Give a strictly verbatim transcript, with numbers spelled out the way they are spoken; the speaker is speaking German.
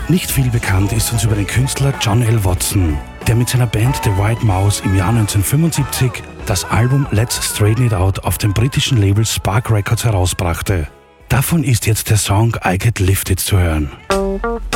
Nicht viel bekannt ist uns über den Künstler John L. Watson, der mit seiner Band The White Mouse im Jahr neunzehnhundertfünfundsiebzig das Album Let's Straighten It Out auf dem britischen Label Spark Records herausbrachte. Davon ist jetzt der Song I Get Lifted zu hören.